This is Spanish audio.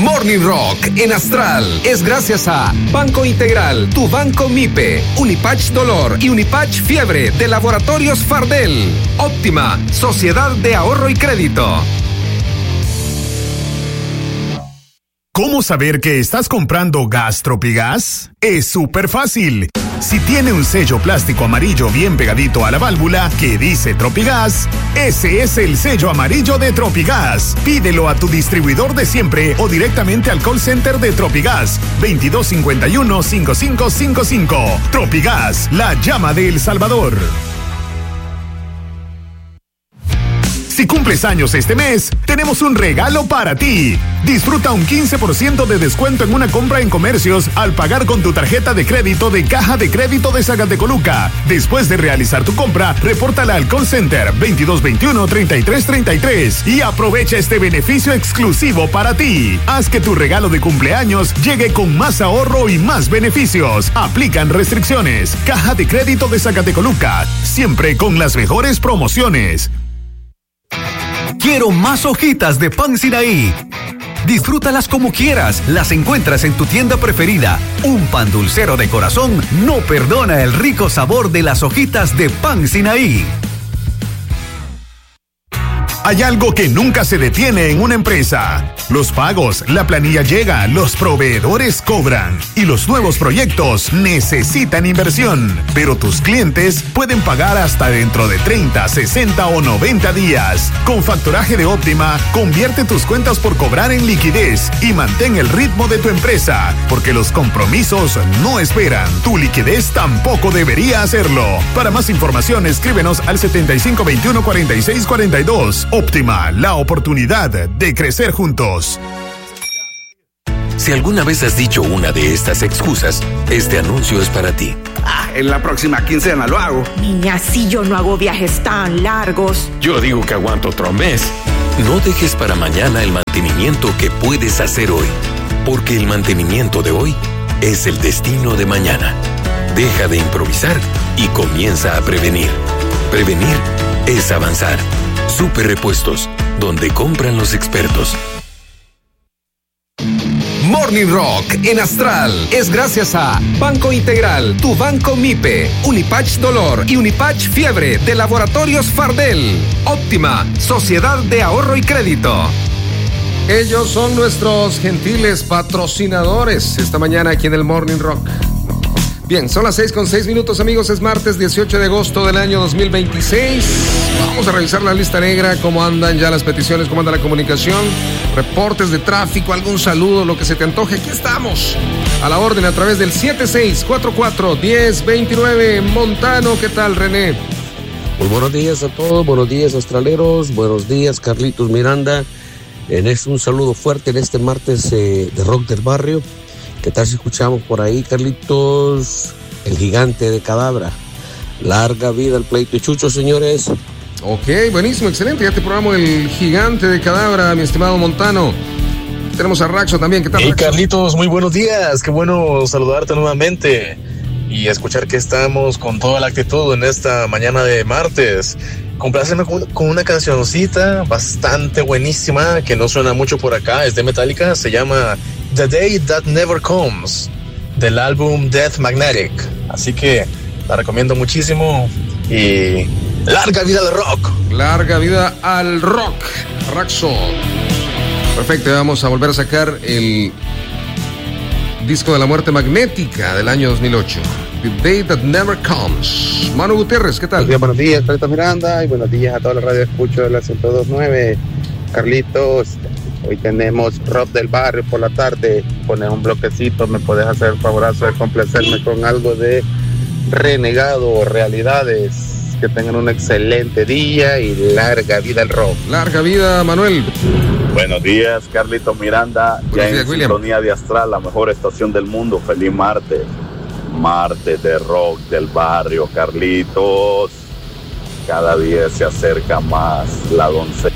Morning Rock en Astral es gracias a Banco Integral, tu banco MIPE, Unipatch Dolor y Unipatch Fiebre de Laboratorios Fardel, Óptima, Sociedad de Ahorro y Crédito. ¿Cómo saber que estás comprando gas Tropigas? Es súper fácil. Si tiene un sello plástico amarillo bien pegadito a la válvula que dice Tropigas, ese es el sello amarillo de Tropigas. Pídelo a tu distribuidor de siempre o directamente al call center de Tropigas 2251-5555. Tropigas, la llama de El Salvador. Si cumples años este mes, tenemos un regalo para ti. Disfruta un 15% de descuento en una compra en comercios al pagar con tu tarjeta de crédito de Caja de Crédito de Zacatecoluca. Después de realizar tu compra, repórtala al call center 2221-3333 y aprovecha este beneficio exclusivo para ti. Haz que tu regalo de cumpleaños llegue con más ahorro y más beneficios. Aplican restricciones. Caja de Crédito de Zacatecoluca, siempre con las mejores promociones. Quiero más hojitas de pan Sinaí. Disfrútalas como quieras, las encuentras en tu tienda preferida. Un pan dulcero de corazón no perdona el rico sabor de las hojitas de pan Sinaí. Hay algo que nunca se detiene en una empresa. Los pagos, la planilla llega, los proveedores cobran y los nuevos proyectos necesitan inversión. Pero tus clientes pueden pagar hasta dentro de 30, 60 o 90 días. Con Factoraje de Óptima, convierte tus cuentas por cobrar en liquidez y mantén el ritmo de tu empresa, porque los compromisos no esperan. Tu liquidez tampoco debería hacerlo. Para más información, escríbenos al 7521-4642. Óptima, la oportunidad de crecer juntos. Si alguna vez has dicho una de estas excusas, este anuncio es para ti. En la próxima quincena lo hago. Niña, si yo no hago viajes tan largos. Yo digo que aguanto otro mes. No dejes para mañana el mantenimiento que puedes hacer hoy, porque el mantenimiento de hoy es el destino de mañana. Deja de improvisar y comienza a prevenir. Prevenir es avanzar. Super Repuestos, donde compran los expertos. Morning Rock en Astral es gracias a Banco Integral, tu banco MIPE, Unipatch Dolor y Unipatch Fiebre de Laboratorios Fardel, Óptima, Sociedad de Ahorro y Crédito. Ellos son nuestros gentiles patrocinadores esta mañana aquí en el Morning Rock. Bien, son las 6:06, amigos. Es martes 18 de agosto del año 2026. Vamos a revisar la lista negra, cómo andan ya las peticiones, cómo anda la comunicación, reportes de tráfico, algún saludo, lo que se te antoje. Aquí estamos, a la orden a través del 7644-1029. Montano, ¿qué tal, René? Muy buenos días a todos, buenos días, astraleros, buenos días, Carlitos Miranda. Un saludo fuerte en este martes de Rock del Barrio. ¿Qué tal si escuchamos por ahí, Carlitos? El gigante de Cadabra. Larga vida al pleito y chucho, señores. Ok, buenísimo, excelente. Ya te programo el gigante de Cadabra, mi estimado Montano. Tenemos a Raxo también. ¿Qué tal, Hey, Raxo? Carlitos, muy buenos días. Qué bueno saludarte nuevamente y escuchar que estamos con toda la actitud en esta mañana de martes. Compláceme con una cancioncita bastante buenísima que no suena mucho por acá. Es de Metallica, se llama The Day That Never Comes, del álbum Death Magnetic. Así que la recomiendo muchísimo y larga vida al rock. Larga vida al rock, Raxo. Perfecto, vamos a volver a sacar el disco de la muerte magnética del año 2008. The Day That Never Comes. Manu Gutiérrez, ¿qué tal? Buenos días, Carlitos Miranda, y buenos días a toda la radio escucho de la 102.9. Carlitos, hoy tenemos Rock del Barrio por la tarde. Pones un bloquecito, me puedes hacer el favorazo de complacerme con algo de Renegado o Realidades. Que tengan un excelente día y larga vida al rock. Larga vida, Manuel. Buenos días, Carlitos Miranda. Buenos ya días, en William. sintonía de Astral, la mejor estación del mundo. Feliz martes. Martes de Rock del Barrio, Carlitos. Cada día se acerca más la doncella.